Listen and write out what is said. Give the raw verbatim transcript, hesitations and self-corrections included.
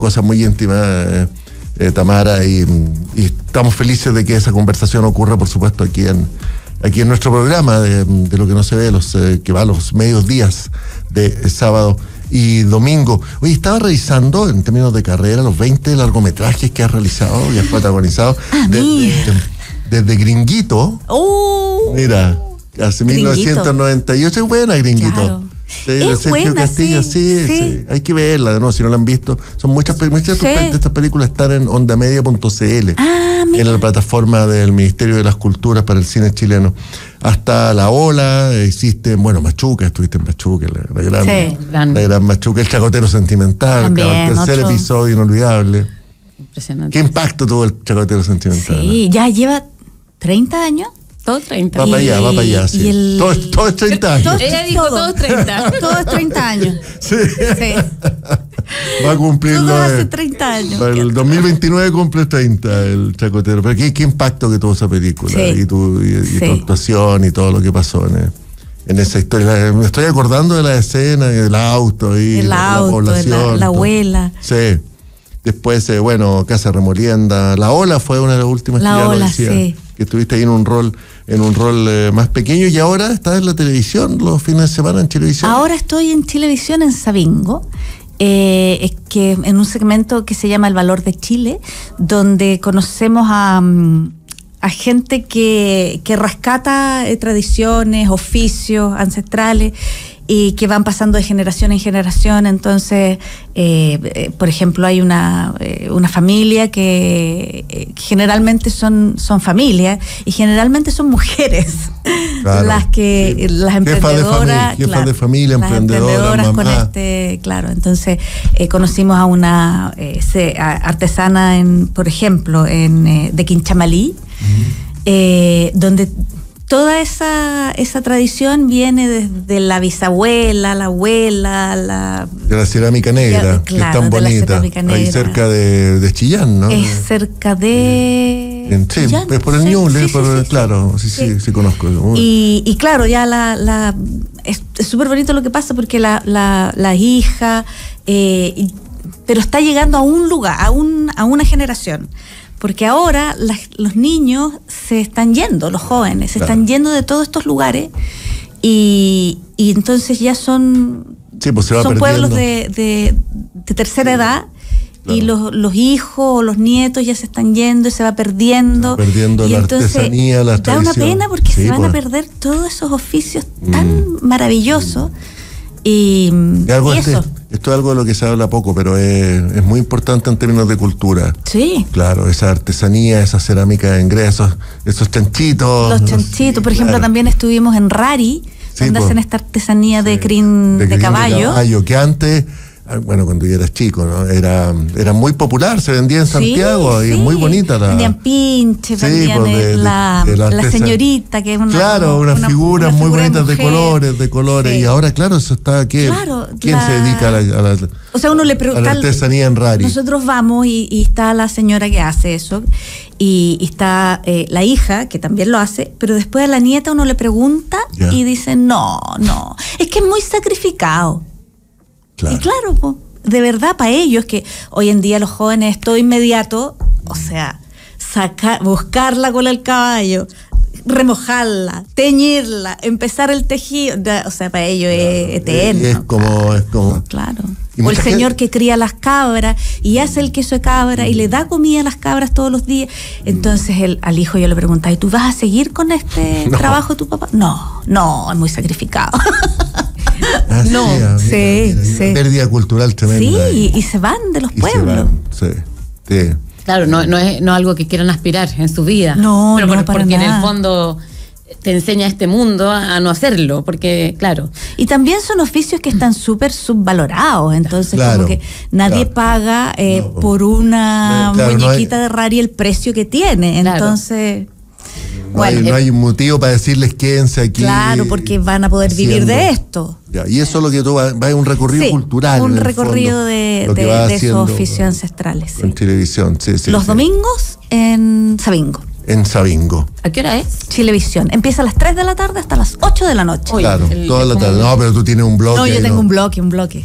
cosas muy íntimas, eh, eh, Tamara, y, y estamos felices de que esa conversación ocurra, por supuesto, aquí en aquí en nuestro programa de, de Lo que no se ve, los eh, que va a los medios días de eh, sábado y domingo. Oye, estaba revisando en términos de carrera los veinte largometrajes que has realizado y has protagonizado. Ah, de, mira. de, desde Gringuito. Oh, Mira, hace Gringuito. mil novecientos noventa y ocho, es buena Gringuito. Claro. Sí, Es de Sergio buena, Castillo, sí, sí, sí. sí, hay que verla, ¿no? Si no la han visto, son muchas, muchas Sí. de estas películas están en ondamedia punto cl, Ah, mira. en la plataforma del Ministerio de las Culturas para el cine chileno. Hasta La Ola, existe, bueno, Machuca, estuviste en Machuca, la, la gran, Sí, gran. la gran Machuca, El Chacotero Sentimental, También, el tercer otro. episodio inolvidable. Impresionante. ¿Qué impacto tuvo El Chacotero Sentimental? Sí, ya lleva treinta años. Todo treinta. Va para allá, va para allá, y sí. el- Todo, es- todo es treinta años. Todo- Ella dijo todo. todos treinta. Todo es treinta años. Sí. Sí. Va a cumplirlo. Todo hace eh, treinta años. Para el dos mil veintinueve cumple treinta el Chacotero. Pero qué, qué impacto que tuvo esa película. Sí. Y, tu, y, y Sí. tu actuación y todo lo que pasó en, en esa historia. Me estoy acordando de la escena, del auto y El la, auto, la población. la, la todo. abuela. Sí. Después, eh, bueno, Casa Remolienda. La Ola fue una de las últimas La que ya lo Ola, decía, sí. que estuviste ahí en un rol, en un rol eh, más pequeño y ahora estás en la televisión, los fines de semana en televisión. Ahora estoy en Chilevisión en Sabingo, eh, es que en un segmento que se llama El Valor de Chile, donde conocemos a, mm, a gente que, que rescata eh, tradiciones, oficios ancestrales y que van pasando de generación en generación. Entonces, eh, eh, por ejemplo, hay una, eh, una familia que eh, generalmente son, son familias y generalmente son mujeres. Claro, las que sí. las Jefas de emprendedoras, familia, jefas de familia, las emprendedoras, emprendedoras con mamás. este, claro, entonces eh, conocimos a una eh, se- a- artesana en, por ejemplo, en eh, de Quinchamalí, eh, donde toda esa esa tradición viene desde la bisabuela, la abuela, la De la cerámica negra, Ya, que claro, es tan de la bonita. cerámica Ahí negra. cerca de, de Chillán, ¿no? es cerca de En- sí, Chillán, es por el sí, Ñuble, sí, sí, por- sí, sí. claro, sí, sí, sí, Sí. conozco. Y, y claro, ya la, la es súper bonito lo que pasa porque la, la, la hija, eh, y- pero está llegando a un lugar, a, un, a una generación. Porque ahora las- los niños se están yendo, los jóvenes, se Claro. están yendo de todos estos lugares y, y entonces ya son, Sí, pues se va son perdiendo. pueblos de, de, de tercera edad. Claro. Y los, los hijos o los nietos ya se están yendo y se va perdiendo. Se va perdiendo y la entonces artesanía, la da una tradición. pena porque Sí, se van pues. a perder todos esos oficios tan Mm. maravillosos. Y, Y algo y este- eso. esto es algo de lo que se habla poco, pero es, es muy importante en términos de cultura. Sí. Claro, esa artesanía, esa cerámica en Grecia, esos, esos chanchitos. Los chanchitos, por ejemplo, claro. también estuvimos en Rari, Sí, donde pues. hacen esta artesanía de crin de, crin caballo. que antes, ah, bueno, cuando yo eras chico, ¿no? Era, era muy popular, se vendía en Santiago Sí, y es sí. muy bonita la... Vendían pinches, Sí, vendían pues, de- de- la, de la la artesa- señorita, que es una. Claro, unas una- figuras una muy figura bonitas de mujer. colores, de colores. Sí. Y ahora, claro, eso está... ¿qué? Claro, ¿Quién la- se dedica a la, a la- O sea, uno le a pregunta. la artesanía en Rari? Nosotros vamos y, y está la señora que hace eso, y, y está eh, la hija que también lo hace, pero después a la nieta uno le pregunta Ya. y dice, no, no, es que es muy sacrificado. Claro. Y claro, po, de verdad, para ellos, que hoy en día los jóvenes, todo inmediato, o sea, sacar, buscar la cola del caballo, remojarla, teñirla, empezar el tejido, da- o sea, para ellos es eterno. Y es como... Es como Claro. Y O el mucha señor gente- que cría las cabras y hace el queso de cabra y le da comida a las cabras todos los días. Entonces el, al hijo yo le preguntaba, ¿y tú vas a seguir con este No. trabajo de tu papá? No, no, es muy sacrificado. Ah, No, ah, mira, sí, mira, sí. una pérdida cultural tremenda. Sí, y, y se van de los Y se pueblos. van, sí, sí. Claro, no, no es no algo que quieran aspirar en su vida. No, pero no, por- para porque en nada. el fondo te enseña este mundo a, a no hacerlo, porque claro, Y también son oficios que están súper subvalorados, entonces Claro, como que nadie claro. paga eh, No, por una no, claro, no muñequita hay- de Rari el precio que tiene, Claro. entonces... No, Bueno, hay, no eh, hay un motivo para decirles quédense aquí. Claro, porque van a poder vivir haciendo- de esto. Ya, y eso es lo que tú vas, vas a un recorrido Sí, cultural. un en el recorrido fondo, de, lo que de, vas de esos haciendo oficios ancestrales. sí. En televisión, sí, sí. Los sí. domingos en Sabingo, En Sabingo. ¿a qué hora es? Chilevisión. Empieza a las tres de la tarde hasta las ocho de la noche. Oye, Claro, el- toda la como- tarde. No, pero tú tienes un blog. No, yo ahí, tengo un bloque, un bloque.